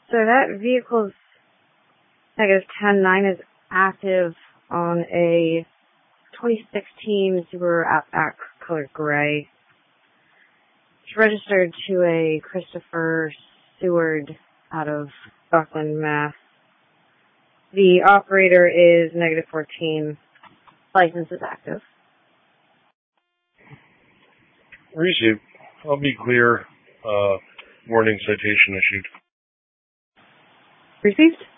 So that vehicle's -10-9 is active on a 2016 Subaru Outback colored gray. It's registered to a Christopher Seward out of Buckland, Mass. The operator is -14. License is active. Received. I'll be clear. Warning citation issued. Received?